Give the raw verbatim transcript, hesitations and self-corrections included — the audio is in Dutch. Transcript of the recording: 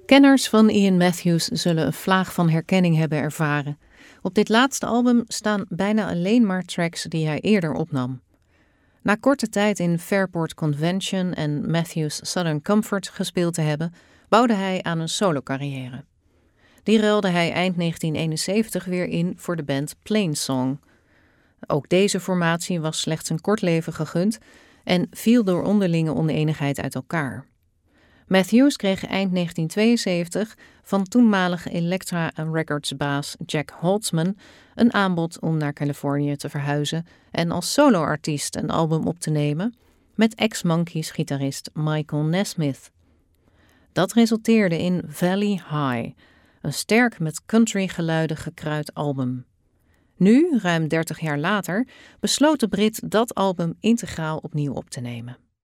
Kenners van Ian Matthews zullen een vlaag van herkenning hebben ervaren. Op dit laatste album staan bijna alleen maar tracks die hij eerder opnam. Na korte tijd in Fairport Convention en Matthews Southern Comfort gespeeld te hebben, bouwde hij aan een solocarrière. Die ruilde hij eind negentien eenenzeventig weer in voor de band Plainsong. Ook deze formatie was slechts een kort leven gegund en viel door onderlinge oneenigheid uit elkaar. Matthews kreeg eind negentien tweeënzeventig van toenmalige Elektra Records-baas Jack Holtzman een aanbod om naar Californië te verhuizen en als soloartiest een album op te nemen met ex-Monkees-gitarist Michael Nesmith. Dat resulteerde in Valley High, een sterk met country-geluiden gekruid album. Nu, ruim dertig jaar later, besloot de Brit dat album integraal opnieuw op te nemen.